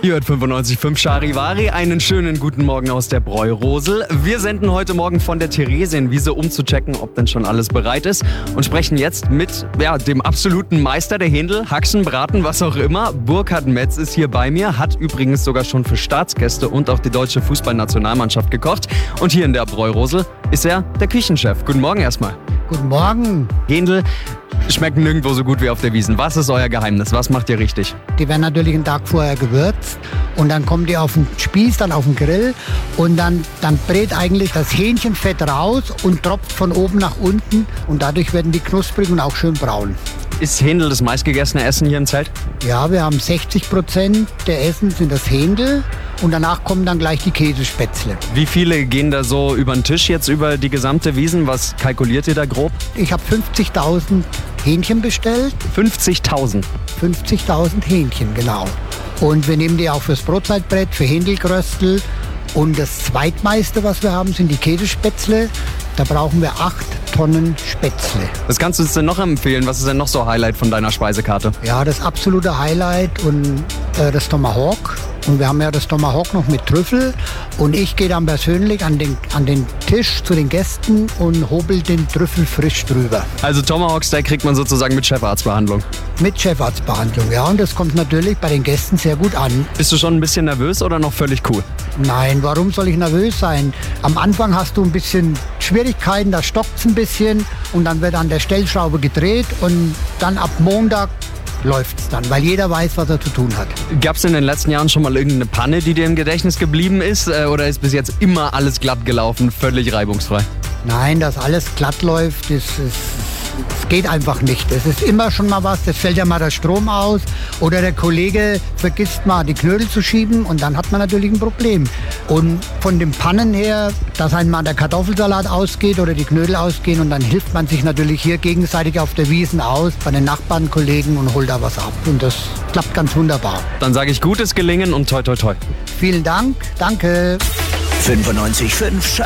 Ihr hört 95.5 Charivari, einen schönen guten Morgen aus der Bräurosel. Wir senden heute Morgen von der Theresienwiese, um zu checken, ob denn schon alles bereit ist. Und sprechen jetzt mit dem absoluten Meister der Händel, Haxen, Braten, was auch immer. Burkhard Metz ist hier bei mir, hat übrigens sogar schon für Staatsgäste und auch die deutsche Fußballnationalmannschaft gekocht. Und hier in der Bräurosel ist er der Küchenchef. Guten Morgen erstmal. Guten Morgen. Händel schmecken nirgendwo so gut wie auf der Wiesn. Was ist euer Geheimnis? Was macht ihr richtig? Die werden natürlich einen Tag vorher gewürzt und dann kommen die auf den Spieß, dann auf den Grill und dann brät eigentlich das Hähnchenfett raus und tropft von oben nach unten und dadurch werden die knusprig und auch schön braun. Ist Händel das meistgegessene Essen hier im Zelt? Ja, wir haben 60% der Essen sind das Händel und danach kommen dann gleich die Käsespätzle. Wie viele gehen da so über den Tisch jetzt über die gesamte Wiesn? Was kalkuliert ihr da grob? Ich habe 50.000 Hähnchen bestellt. 50.000? 50.000 Hähnchen, genau. Und wir nehmen die auch fürs Brotzeitbrett, für Händelkröstel. Und das zweitmeiste, was wir haben, sind die Käsespätzle. Da brauchen wir 8 Tonnen Spätzle. Was kannst du uns denn noch empfehlen? Was ist denn noch so Highlight von deiner Speisekarte? Ja, das absolute Highlight und das Tomahawk. Und wir haben ja das Tomahawk noch mit Trüffel. Und ich gehe dann persönlich an den Tisch zu den Gästen und hobel den Trüffel frisch drüber. Also Tomahawk Steak kriegt man sozusagen mit Chefarztbehandlung? Mit Chefarztbehandlung, ja. Und das kommt natürlich bei den Gästen sehr gut an. Bist du schon ein bisschen nervös oder noch völlig cool? Nein, warum soll ich nervös sein? Am Anfang hast du ein bisschen Schwierigkeiten, da stockt es ein bisschen und dann wird an der Stellschraube gedreht und dann ab Montag läuft es dann, weil jeder weiß, was er zu tun hat. Gab es in den letzten Jahren schon mal irgendeine Panne, die dir im Gedächtnis geblieben ist? Oder ist bis jetzt immer alles glatt gelaufen, völlig reibungsfrei? Nein, dass alles glatt läuft, es geht einfach nicht. Es ist immer schon mal was, es fällt ja mal der Strom aus oder der Kollege vergisst mal die Knödel zu schieben und dann hat man natürlich ein Problem. Und von den Pannen her, dass einmal der Kartoffelsalat ausgeht oder die Knödel ausgehen und dann hilft man sich natürlich hier gegenseitig auf der Wiesn aus, bei den Nachbarn, Kollegen und holt da was ab. Und das klappt ganz wunderbar. Dann sage ich gutes Gelingen und toi toi toi. Vielen Dank, danke. 95.5